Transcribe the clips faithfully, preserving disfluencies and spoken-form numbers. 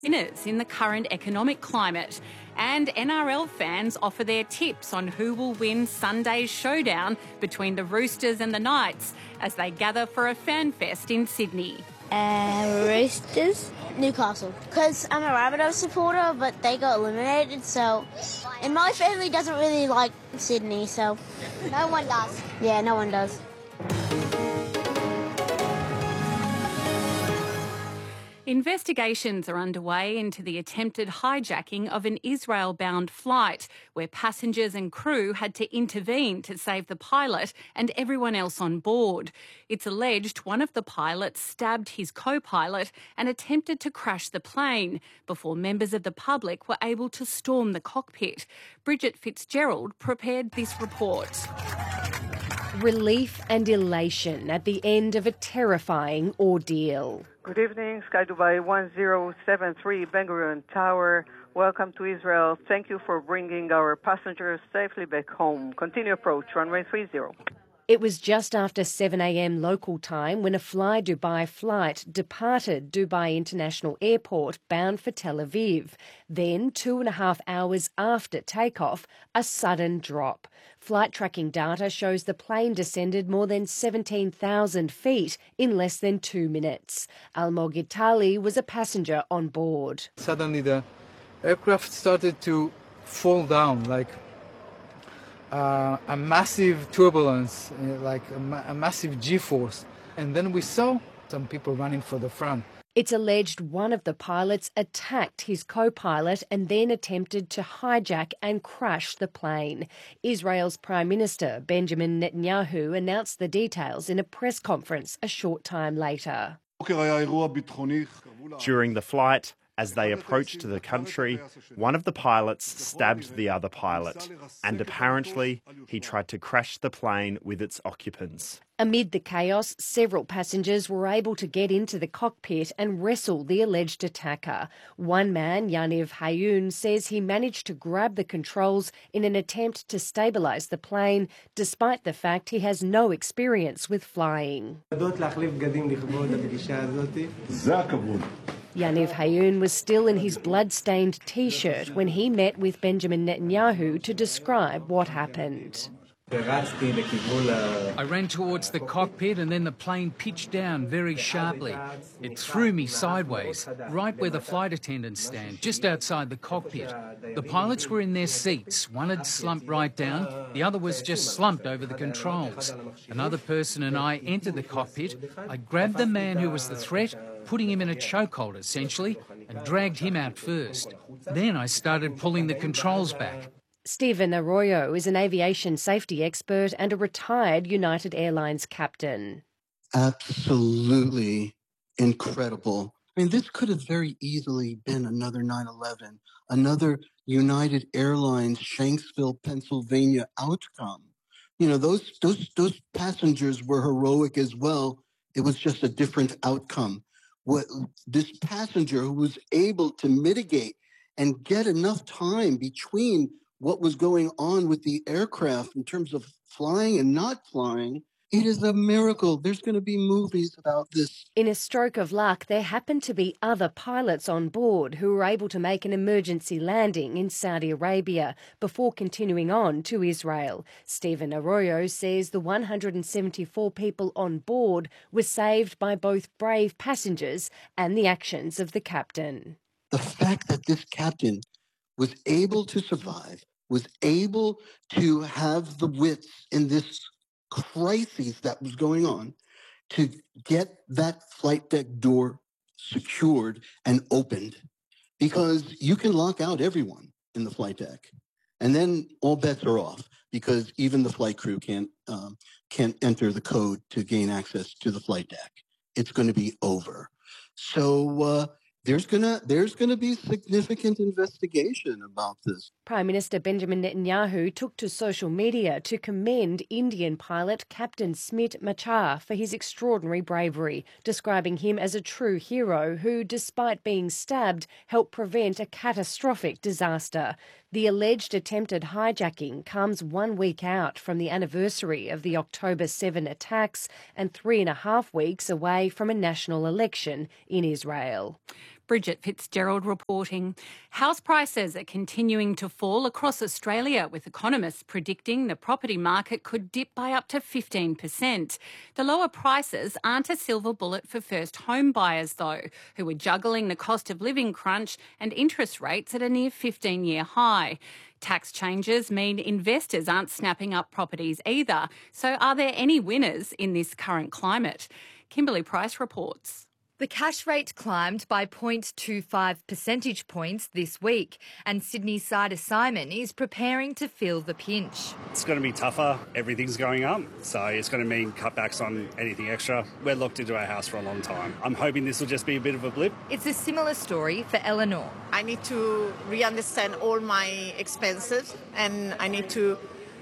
winners in the current economic climate, and N R L fans offer their tips on who will win Sunday's showdown between the Roosters and the Knights as they gather for a fan fest in Sydney. Uh, Roosters? Newcastle. Because I'm a Rabbitohs supporter, but they got eliminated, so... And my family doesn't really like Sydney, so... No one does. Yeah, no one does. Investigations are underway into the attempted hijacking of an Israel-bound flight where passengers and crew had to intervene to save the pilot and everyone else on board. It's alleged one of the pilots stabbed his co-pilot and attempted to crash the plane before members of the public were able to storm the cockpit. Bridget Fitzgerald prepared this report. Relief and elation at the end of a terrifying ordeal. Good evening, Sky Dubai one zero seven three Ben Gurion Tower. Welcome to Israel. Thank you for bringing our passengers safely back home. Continue approach, runway three zero. It was just after seven a m local time when a Fly Dubai flight departed Dubai International Airport bound for Tel Aviv. Then, two and a half hours after takeoff, a sudden drop. Flight tracking data shows the plane descended more than seventeen thousand feet in less than two minutes. Almog Itali was a passenger on board. Suddenly the aircraft started to fall down like uh, a massive turbulence, uh, like a, ma- a massive G-force. And then we saw some people running for the front. It's alleged one of the pilots attacked his co-pilot and then attempted to hijack and crash the plane. Israel's Prime Minister Benjamin Netanyahu announced the details in a press conference a short time later. During the flight, as they approached the country, one of the pilots stabbed the other pilot, and apparently he tried to crash the plane with its occupants. Amid the chaos, several passengers were able to get into the cockpit and wrestle the alleged attacker. One man, Yaniv Hayun, says he managed to grab the controls in an attempt to stabilise the plane, despite the fact he has no experience with flying. Yaniv Hayun was still in his blood-stained T-shirt when he met with Benjamin Netanyahu to describe what happened. I ran towards the cockpit and then the plane pitched down very sharply. It threw me sideways, right where the flight attendants stand, just outside the cockpit. The pilots were in their seats. One had slumped right down, the other was just slumped over the controls. Another person and I entered the cockpit. I grabbed the man who was the threat, putting him in a chokehold essentially, and dragged him out first. Then I started pulling the controls back. Stephen Arroyo is an aviation safety expert and a retired United Airlines captain. Absolutely incredible. I mean, this could have very easily been another nine eleven, another United Airlines Shanksville, Pennsylvania outcome. You know, those those those passengers were heroic as well. It was just a different outcome. What this passenger who was able to mitigate and get enough time between what was going on with the aircraft in terms of flying and not flying, it is a miracle. There's going to be movies about this. In a stroke of luck, there happened to be other pilots on board who were able to make an emergency landing in Saudi Arabia before continuing on to Israel. Stephen Arroyo says the one hundred seventy-four people on board were saved by both brave passengers and the actions of the captain. The fact that this captain was able to survive, was able to have the wits in this crisis that was going on to get that flight deck door secured and opened, because you can lock out everyone in the flight deck and then all bets are off, because even the flight crew can't um, can't enter the code to gain access to the flight deck. It's going to be over. So uh, There's gonna there's gonna be significant investigation about this. Prime Minister Benjamin Netanyahu took to social media to commend Indian pilot Captain Smit Machar for his extraordinary bravery, describing him as a true hero who, despite being stabbed, helped prevent a catastrophic disaster. The alleged attempted hijacking comes one week out from the anniversary of the October seventh attacks and three and a half weeks away from a national election in Israel. Bridget Fitzgerald reporting. House prices are continuing to fall across Australia, with economists predicting the property market could dip by up to fifteen percent. The lower prices aren't a silver bullet for first home buyers, though, who are juggling the cost of living crunch and interest rates at a near fifteen-year high. Tax changes mean investors aren't snapping up properties either. So are there any winners in this current climate? Kimberly Price reports. The cash rate climbed by zero point two five percentage points this week, and Sydney's Sider Simon is preparing to feel the pinch. It's going to be tougher. Everything's going up, so it's going to mean cutbacks on anything extra. We're locked into our house for a long time. I'm hoping this will just be a bit of a blip. It's a similar story for Eleanor. I need to re-understand all my expenses, and I need to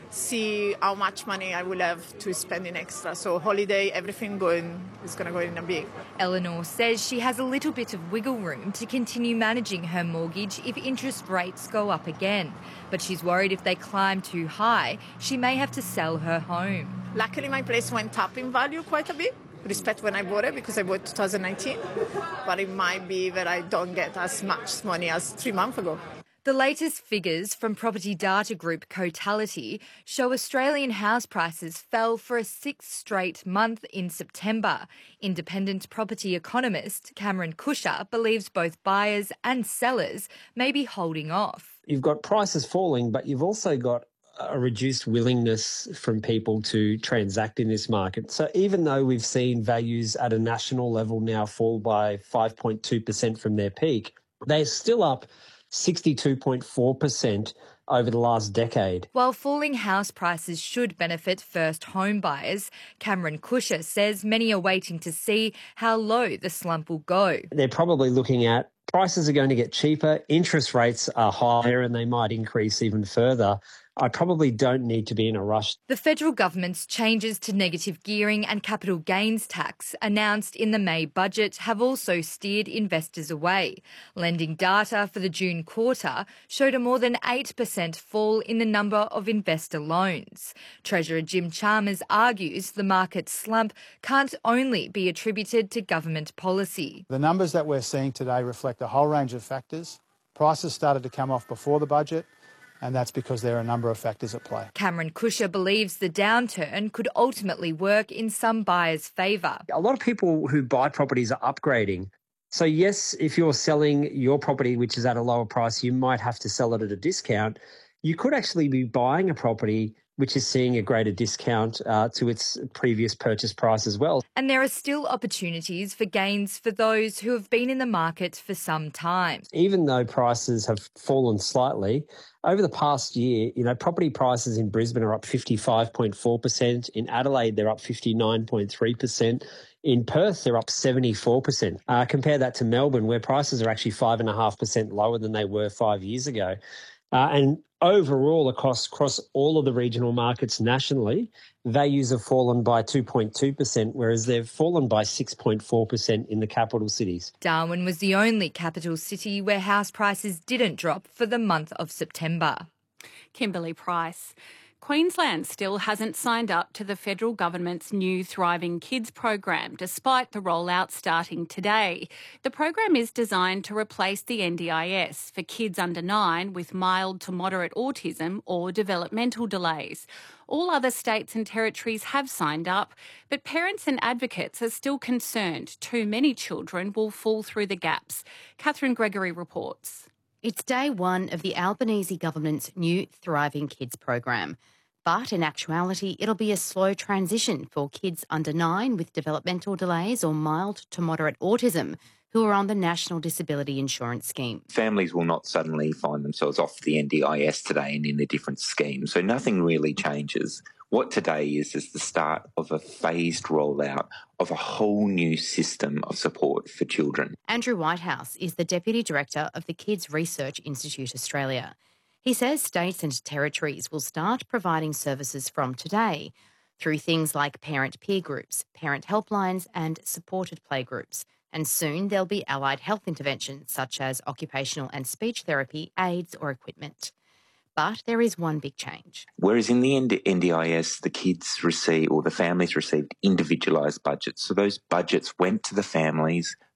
see how much money I will have to spend in extra. So holiday, everything going is going to go in a big. Eleanor says she has a little bit of wiggle room to continue managing her mortgage if interest rates go up again. But she's worried if they climb too high, she may have to sell her home. Luckily, my place went up in value quite a bit, with respect when I bought it, because I bought it twenty nineteen. But it might be that I don't get as much money as three months ago. The latest figures from property data group Cotality show Australian house prices fell for a sixth straight month in September. Independent property economist Cameron Kusher believes both buyers and sellers may be holding off. You've got prices falling, but you've also got a reduced willingness from people to transact in this market. So even though we've seen values at a national level now fall by five point two percent from their peak, they're still up sixty-two point four percent over the last decade. While falling house prices should benefit first home buyers, Cameron Kusher says many are waiting to see how low the slump will go. They're probably looking at prices are going to get cheaper, interest rates are higher and they might increase even further. I probably don't need to be in a rush. The federal government's changes to negative gearing and capital gains tax announced in the May budget have also steered investors away. Lending data for the June quarter showed a more than eight percent fall in the number of investor loans. Treasurer Jim Chalmers argues the market slump can't only be attributed to government policy. The numbers that we're seeing today reflect a whole range of factors. Prices started to come off before the budget, and that's because there are a number of factors at play. Cameron Kusher believes the downturn could ultimately work in some buyers' favour. A lot of people who buy properties are upgrading. So yes, if you're selling your property, which is at a lower price, you might have to sell it at a discount. You could actually be buying a property which is seeing a greater discount uh, to its previous purchase price as well. And there are still opportunities for gains for those who have been in the market for some time. Even though prices have fallen slightly, over the past year, you know, property prices in Brisbane are up fifty-five point four percent. In Adelaide, they're up fifty-nine point three percent. In Perth, they're up seventy-four percent. Uh, compare that to Melbourne, where prices are actually five point five percent lower than they were five years ago. Uh, and overall, across, across all of the regional markets nationally, values have fallen by two point two percent, whereas they've fallen by six point four percent in the capital cities. Darwin was the only capital city where house prices didn't drop for the month of September. Kimberly Price. Queensland still hasn't signed up to the federal government's new Thriving Kids program, despite the rollout starting today. The program is designed to replace the N D I S for kids under nine with mild to moderate autism or developmental delays. All other states and territories have signed up, but parents and advocates are still concerned too many children will fall through the gaps. Catherine Gregory reports. It's day one of the Albanese government's new Thriving Kids program. But in actuality, it'll be a slow transition for kids under nine with developmental delays or mild to moderate autism who are on the National Disability Insurance Scheme. Families will not suddenly find themselves off the N D I S today and in a different scheme, so nothing really changes. What today is is the start of a phased rollout of a whole new system of support for children. Andrew Whitehouse is the Deputy Director of the Kids Research Institute Australia. He says states and territories will start providing services from today through things like parent peer groups, parent helplines and supported playgroups. And soon there'll be allied health interventions such as occupational and speech therapy, aids or equipment. But there is one big change. Whereas in the N D I S, the kids receive, or the families received individualised budgets. So those budgets went to the families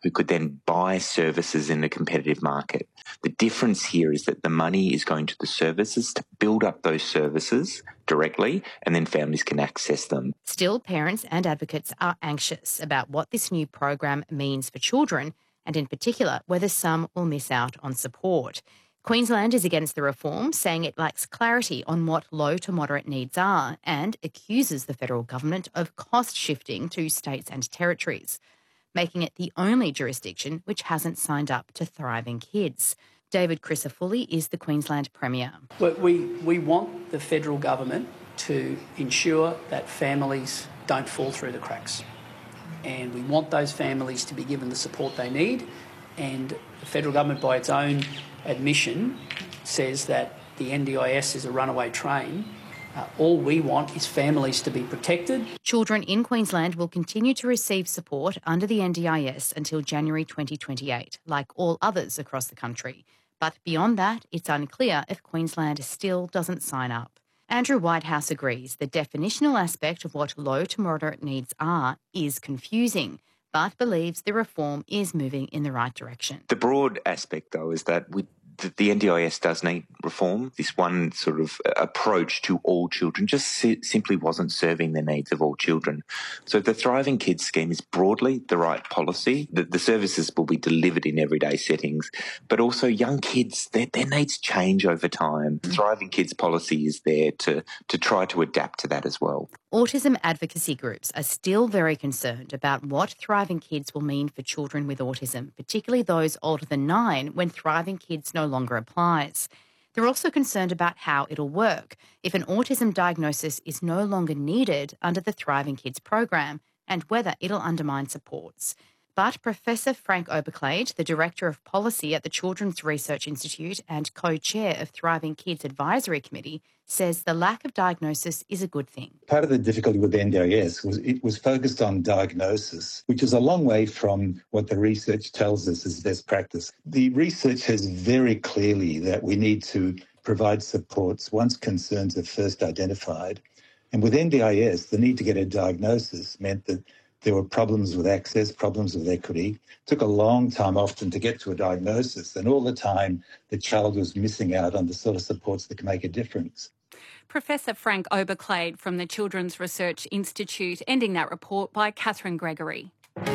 who could then buy services in a competitive market. The difference here is that the money is going to the services to build up those services directly, and then families can access them. Still, parents and advocates are anxious about what this new program means for children, and in particular, whether some will miss out on support. Queensland is against the reform, saying it lacks clarity on what low to moderate needs are, and accuses the federal government of cost shifting to states and territories, making it the only jurisdiction which hasn't signed up to Thriving Kids. David Crisafulli is the Queensland Premier. We, we want the federal government to ensure that families don't fall through the cracks. And we want those families to be given the support they need. And the federal government, by its own admission, says that the N D I S is a runaway train. Uh, all we want is families to be protected. Children in Queensland will continue to receive support under the N D I S until January twenty twenty-eight, like all others across the country. But beyond that, it's unclear if Queensland still doesn't sign up. Andrew Whitehouse agrees the definitional aspect of what low to moderate needs are is confusing, but believes the reform is moving in the right direction. The broad aspect, though, is that we the N D I S does need reform. This one sort of approach to all children just si- simply wasn't serving the needs of all children. So the Thriving Kids scheme is broadly the right policy. The, the services will be delivered in everyday settings, but also young kids, their, their needs change over time. Mm-hmm. Thriving Kids policy is there to, to try to adapt to that as well. Autism advocacy groups are still very concerned about what Thriving Kids will mean for children with autism, particularly those older than nine, when Thriving Kids no longer applies. They're also concerned about how it'll work if an autism diagnosis is no longer needed under the Thriving Kids program, and whether it'll undermine supports. But Professor Frank Oberclade, the Director of Policy at the Children's Research Institute and co-chair of Thriving Kids Advisory Committee, says the lack of diagnosis is a good thing. Part of the difficulty with the N D I S was it was focused on diagnosis, which is a long way from what the research tells us is best practice. The research has very clearly that we need to provide supports once concerns are first identified. And with N D I S, the need to get a diagnosis meant that there were problems with access, problems with equity. It took a long time often to get to a diagnosis, and all the time the child was missing out on the sort of supports that can make a difference. Professor Frank Oberclade from the Children's Research Institute, ending that report by Catherine Gregory.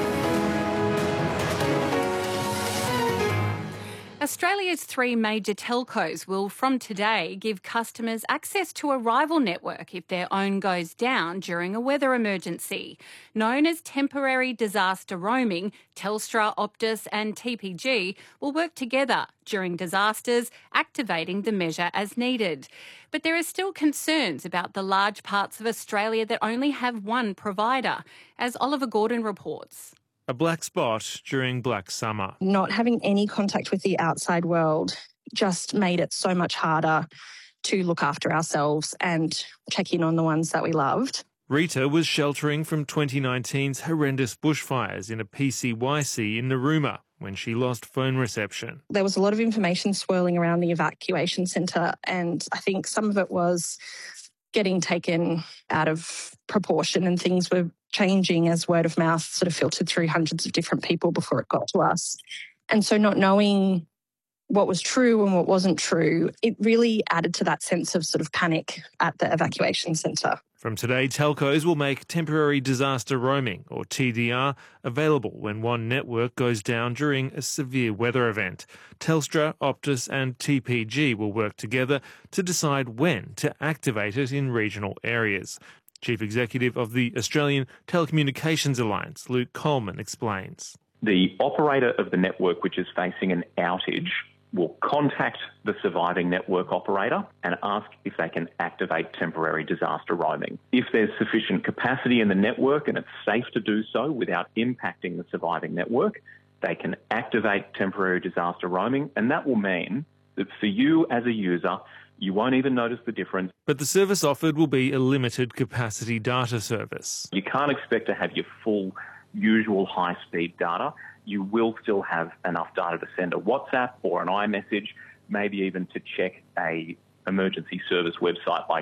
Australia's three major telcos will, from today, give customers access to a rival network if their own goes down during a weather emergency. Known as temporary disaster roaming, Telstra, Optus and T P G will work together during disasters, activating the measure as needed. But there are still concerns about the large parts of Australia that only have one provider, as Oliver Gordon reports. A black spot during Black Summer. Not having any contact with the outside world just made it so much harder to look after ourselves and check in on the ones that we loved. Rita was sheltering from twenty nineteen's horrendous bushfires in a P C Y C in Narooma when she lost phone reception. There was a lot of information swirling around the evacuation centre, and I think some of it was getting taken out of proportion, and things were changing as word of mouth sort of filtered through hundreds of different people before it got to us. And so not knowing what was true and what wasn't true, it really added to that sense of sort of panic at the evacuation centre. From today, telcos will make temporary disaster roaming, or T D R, available when one network goes down during a severe weather event. Telstra, Optus and T P G will work together to decide when to activate it in regional areas. Chief Executive of the Australian Telecommunications Alliance, Luke Coleman, explains. The operator of the network which is facing an outage will contact the surviving network operator and ask if they can activate temporary disaster roaming. If there's sufficient capacity in the network and it's safe to do so without impacting the surviving network, they can activate temporary disaster roaming, and that will mean that for you as a user, you won't even notice the difference. But the service offered will be a limited capacity data service. You can't expect to have your full usual high-speed data. You will still have enough data to send a WhatsApp or an iMessage, maybe even to check a emergency service website like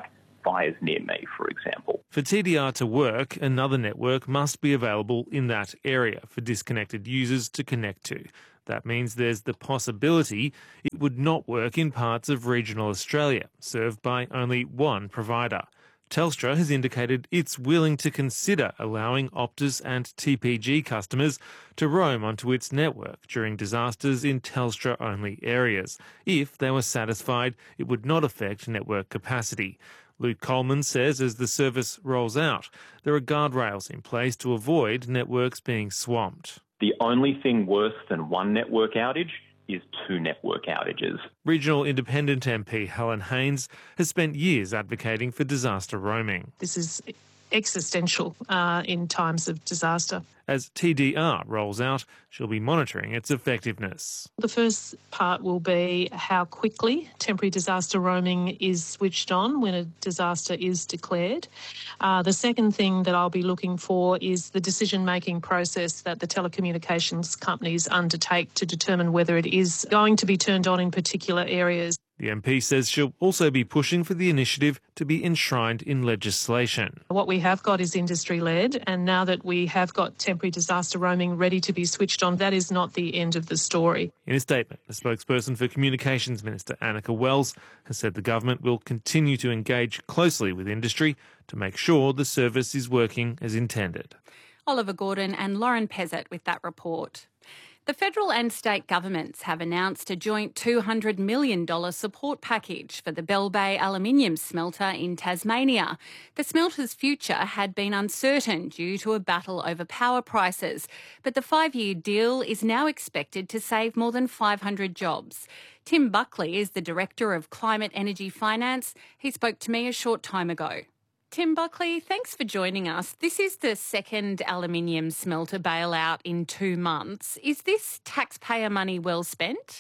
fires near me, for example. For T D R to work, another network must be available in that area for disconnected users to connect to. That means there's the possibility it would not work in parts of regional Australia, served by only one provider. Telstra has indicated it's willing to consider allowing Optus and T P G customers to roam onto its network during disasters in Telstra-only areas, if they were satisfied it would not affect network capacity. Luke Coleman says as the service rolls out, there are guardrails in place to avoid networks being swamped. The only thing worse than one network outage is two network outages. Regional Independent M P Helen Haines has spent years advocating for disaster roaming. This is existential uh, in times of disaster. As T D R rolls out, she'll be monitoring its effectiveness. The first part will be how quickly temporary disaster roaming is switched on when a disaster is declared. Uh, the second thing that I'll be looking for is the decision-making process that the telecommunications companies undertake to determine whether it is going to be turned on in particular areas. The M P says she'll also be pushing for the initiative to be enshrined in legislation. What we have got is industry-led, and now that we have got temporary disaster roaming ready to be switched on, that is not the end of the story. In a statement, a spokesperson for Communications Minister Annika Wells has said the government will continue to engage closely with industry to make sure the service is working as intended. Oliver Gordon and Lauren Pezzett with that report. The federal and state governments have announced a joint two hundred million dollars support package for the Bell Bay aluminium smelter in Tasmania. The smelter's future had been uncertain due to a battle over power prices, but the five-year deal is now expected to save more than five hundred jobs. Tim Buckley is the Director of Climate Energy Finance. He spoke to me a short time ago. Tim Buckley, thanks for joining us. This is the second aluminium smelter bailout in two months. Is this taxpayer money well spent?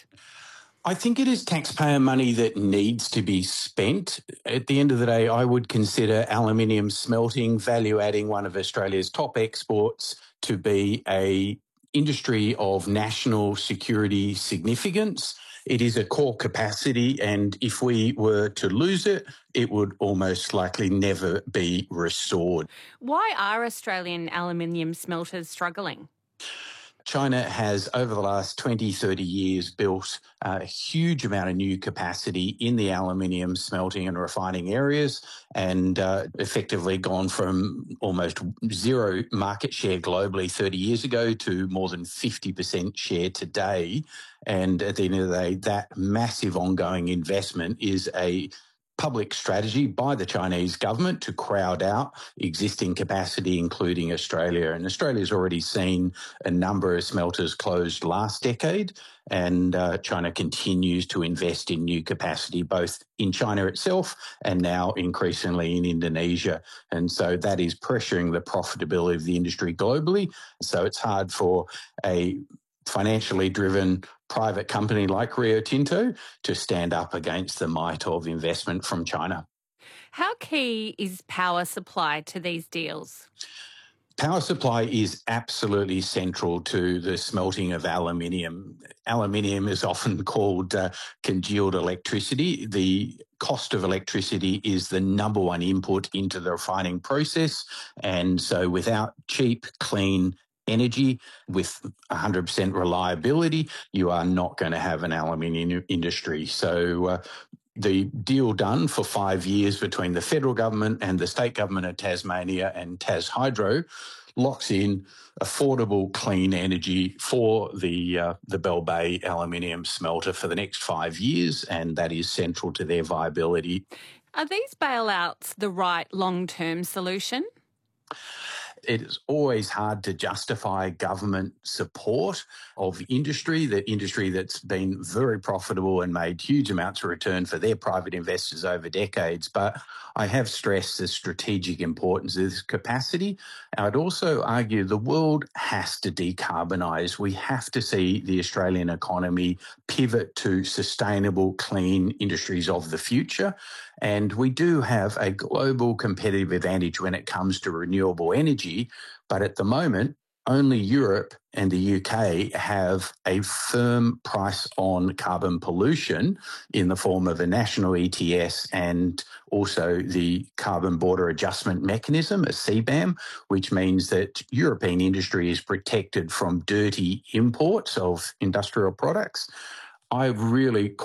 I think it is taxpayer money that needs to be spent. At the end of the day, I would consider aluminium smelting, value-adding, one of Australia's top exports, to be a industry of national security significance. It is a core capacity, and if we were to lose it, it would almost likely never be restored. Why are Australian aluminium smelters struggling? China has, over the last twenty, thirty years, built a huge amount of new capacity in the aluminium smelting and refining areas, and uh, effectively gone from almost zero market share globally thirty years ago to more than fifty percent share today. And at the end of the day, that massive ongoing investment is a public strategy by the Chinese government to crowd out existing capacity, including Australia. And Australia's already seen a number of smelters closed last decade, and uh, China continues to invest in new capacity, both in China itself and now increasingly in Indonesia. And so that is pressuring the profitability of the industry globally. So it's hard for a financially driven private company like Rio Tinto to stand up against the might of investment from China. How key is power supply to these deals? Power supply is absolutely central to the smelting of aluminium. Aluminium is often called uh, congealed electricity. The cost of electricity is the number one input into the refining process. And so without cheap, clean energy with one hundred percent reliability, you are not going to have an aluminium industry. So uh, the deal done for five years between the federal government and the state government of Tasmania and Tas Hydro locks in affordable, clean energy for the uh, the Bell Bay aluminium smelter for the next five years, and that is central to their viability. Are these bailouts the right long-term solution? It is always hard to justify government support of industry, the industry that's been very profitable and made huge amounts of return for their private investors over decades. But I have stressed the strategic importance of this capacity. I'd also argue the world has to decarbonise. We have to see the Australian economy pivot to sustainable, clean industries of the future. And we do have a global competitive advantage when it comes to renewable energy. But at the moment, only Europe and the U K have a firm price on carbon pollution in the form of a national E T S and also the Carbon Border Adjustment Mechanism, a C BAM, which means that European industry is protected from dirty imports of industrial products. I really